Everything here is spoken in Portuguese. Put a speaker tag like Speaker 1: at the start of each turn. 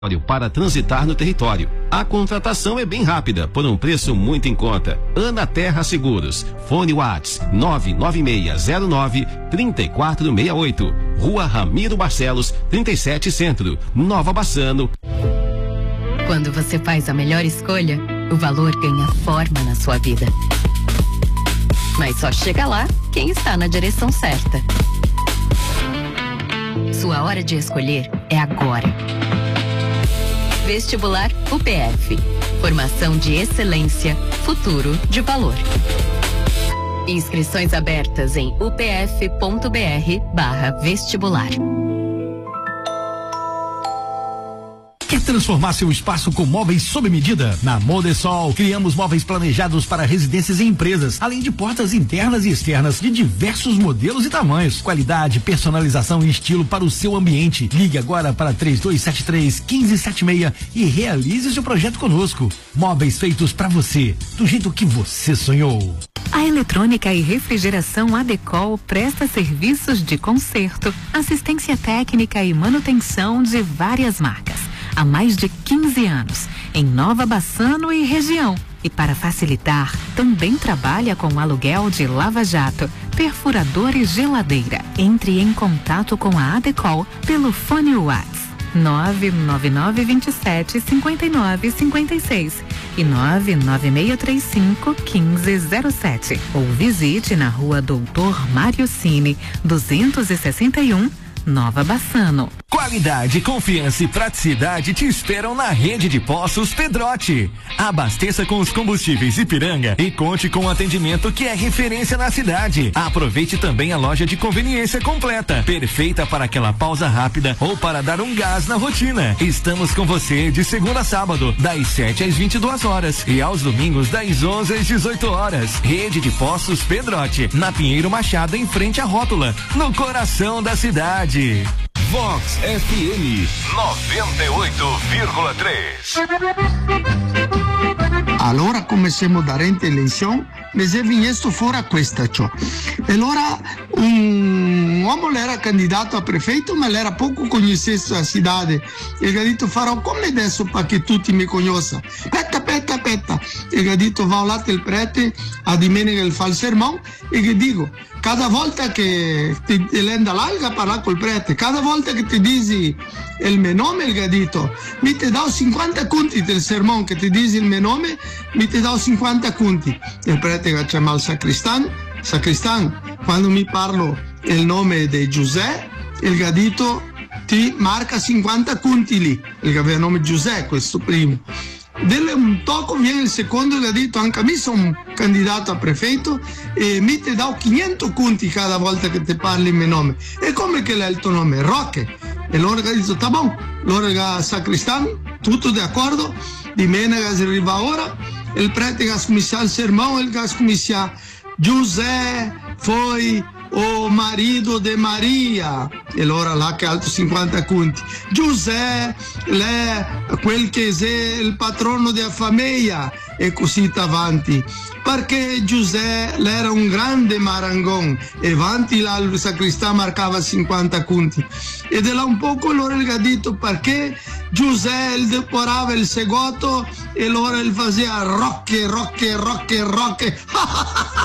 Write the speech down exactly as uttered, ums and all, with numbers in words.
Speaker 1: para transitar no território. A contratação é bem rápida, por um preço muito em conta. Ana Terra Seguros. Fone Whats nove nove seis zero nove três quatro seis oito. Rua Ramiro Barcelos, trinta e sete Centro, Nova Bassano.
Speaker 2: Quando você faz a melhor escolha, o valor ganha forma na sua vida. Mas só chega lá quem está na direção certa. Sua hora de escolher é agora. Vestibular U P F. Formação de excelência, futuro de valor. Inscrições abertas em upf.br barra vestibular.
Speaker 3: Quer transformar seu espaço com móveis sob medida? Na Modesol, criamos móveis planejados para residências e empresas, além de portas internas e externas de diversos modelos e tamanhos. Qualidade, personalização e estilo para o seu ambiente. Ligue agora para três dois sete três, um cinco sete seis e realize seu projeto conosco. Móveis feitos para você, do jeito que você sonhou.
Speaker 4: A Eletrônica e Refrigeração Adecol presta serviços de conserto, assistência técnica e manutenção de várias marcas. Há mais de quinze anos, em Nova Bassano e região. E para facilitar, também trabalha com aluguel de lava-jato, perfurador e geladeira. Entre em contato com a Adecol pelo fone Whats nove nove nove dois sete cinco nove cinco seis e nove nove seis três cinco um cinco zero sete. Ou visite na rua Doutor Mário Cine, duzentos e sessenta e um, Nova Bassano.
Speaker 5: Qualidade, confiança e praticidade te esperam na rede de postos Pedrotti. Abasteça com os combustíveis Ipiranga e conte com o atendimento que é referência na cidade. Aproveite também a loja de conveniência completa, perfeita para aquela pausa rápida ou para dar um gás na rotina. Estamos com você de segunda a sábado, das sete às vinte e duas horas e aos domingos das onze às dezoito horas. Rede de postos Pedrotti, na Pinheiro Machado, em frente à Rótula, no coração da cidade.
Speaker 6: Vox F M noventa e oito vírgula três.
Speaker 7: Allora come siamo da rente elezione, mi è venuto fuori questa ciò. E allora un uomo era candidato a prefetto, ma era poco conosciuto la città. E ha detto farò come adesso perché tutti mi conoscono. Aspetta, aspetta, aspetta. E ha detto va là il prete a domenica il fa il sermone e che dico cada volta che ti lenda l'alga a parlare col prete, cada volta che ti dici il mio nome, il gadito, mi ti do cinquanta punti del sermone che ti dici il mio nome, mi ti do cinquanta punti. Il prete che chiama il sacristan, sacristan, quando mi parlo il nome di Giuseppe, il gadito ti marca cinquanta punti lì, il che aveva il nome Giuseppe, questo primo. Delle un tocco viene il secondo e ha detto anche a me sono candidato a prefetto e mi ti do quindici punti cada volta che ti parli il mio nome. E come che è il tuo nome? Roque. E loro ha detto tá bom, loro che sacristano, tutto d'accordo, di menaga si arriva ora, il prete che ha cominciato il sermone, il che ha cominciato Giuseppe foi o marido de Maria, e allora là che altro cinquanta punti. Giuseppe, lei, quel che è il patrono della famiglia, e così avanti. Perché Giuseppe era un grande marangon, e avanti là il sacristà marcava cinquanta punti. Ed è là un poco allora il gadito perché Giuseppe deporava il segotto e allora il faceva rocche, rocche, rocche, rocche.